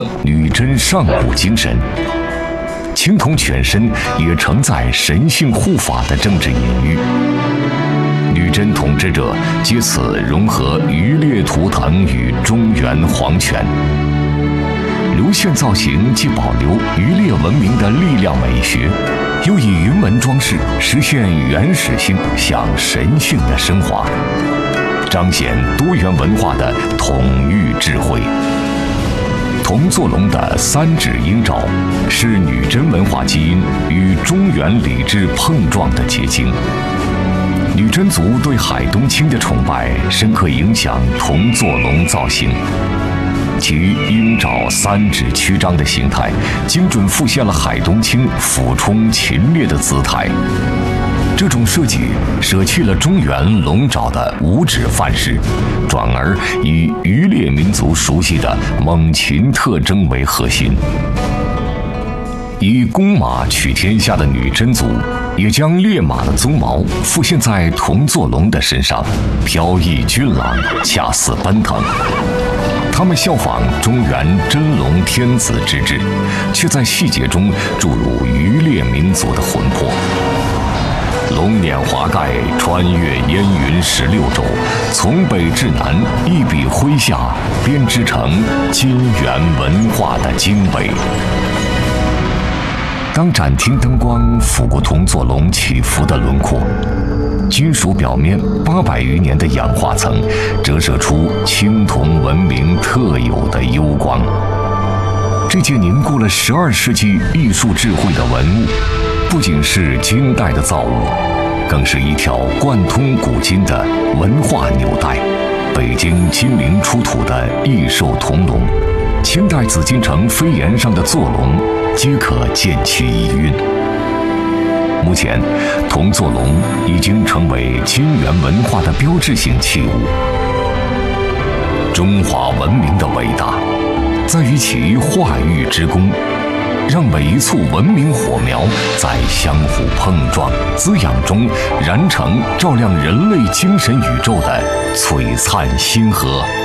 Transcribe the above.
女真上古精神，青铜全身也承载神性护法的政治隐喻。女真统治者借此融合渔猎图腾与中原皇权。流线造型既保留渔猎文明的力量美学，又以云纹装饰实现原始性向神性的升华，彰显多元文化的统御智慧。铜座龙的三指鹰爪是女真文化基因与中原礼制碰撞的结晶。女真族对海东青的崇拜深刻影响铜座龙造型，其鹰爪三指曲张的形态，精准复现了海东青俯冲禽猎的姿态。这种设计舍弃了中原龙爪的五指范式，转而以渔猎民族熟悉的猛禽特征为核心。以公马取天下的女真族，也将烈马的鬃毛复现在铜座龙的身上，飘逸俊朗，恰似奔腾。他们效仿中原真龙天子之制，却在细节中注入渔猎民族的魂魄。龙辇华盖，穿越烟云16州，从北至南，一笔挥下，编织成金元文化的经纬。当展厅灯光拂过铜座龙起伏的轮廓，金属表面800余年的氧化层折射出青铜文明特有的幽光。这件凝固了12世纪艺术智慧的文物，不仅是金代的造物，更是一条贯通古今的文化纽带。北京金陵出土的异兽铜龙，清代紫禁城飞檐上的座龙，皆可见其一韵。目前，铜座龙已经成为金元文化的标志性器物。中华文明的伟大，在于其化育之功，让每一簇文明火苗在相互碰撞、滋养中燃成照亮人类精神宇宙的璀璨星河。